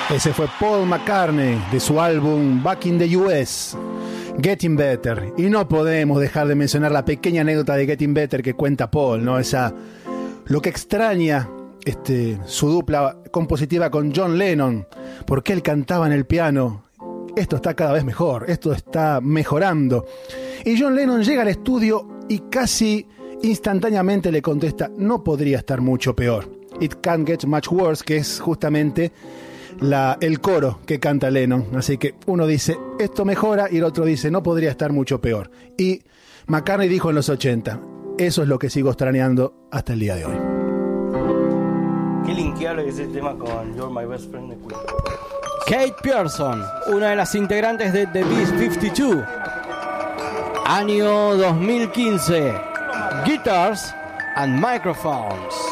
Ese fue Paul McCartney de su álbum Back in the US, Getting Better. Y no podemos dejar de mencionar la pequeña anécdota de Getting Better que cuenta Paul, ¿no? Lo que extraña su dupla compositiva con John Lennon, porque él cantaba en el piano. Esto está cada vez mejor, esto está mejorando. Y John Lennon llega al estudio y casi instantáneamente le contesta: no podría estar mucho peor. It can't get much worse, que es justamente el coro que canta Lennon. Así que uno dice esto mejora y el otro dice no podría estar mucho peor. Y McCartney dijo en los 80, eso es lo que sigo extrañando hasta el día de hoy. Qué linkeable ese tema con You're My Best Friend de Queen. Kate Pierson, una de las integrantes de The B-52. Año 2015. Guitars and Microphones.